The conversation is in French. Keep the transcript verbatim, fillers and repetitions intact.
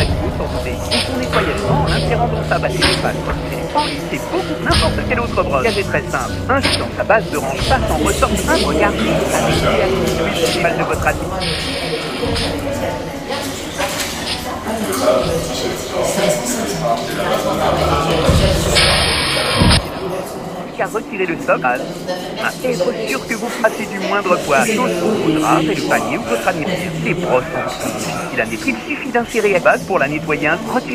animaux sortez et son nettoyagement en insérant dans sa base de passe. C'est beaucoup n'importe quelle autre brosse. C'est très simple. Un jus dans sa base de range passe en ressort un regard avec l'huile de votre animal. Qu'à retirer le soc, à être sûr que vous passez du moindre poids, chose pour vos draps et le panier ou votre animal. Les brosses sont difficiles à nettoyer. Il suffit d'insérer la base pour la nettoyer.